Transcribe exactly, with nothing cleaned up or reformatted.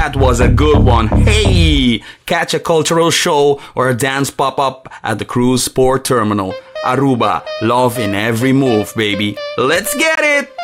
that was a good one. Hey, catch a cultural show or a dance pop-up at the Cruise Port Terminal. Aruba, love in every move, baby. Let's get it!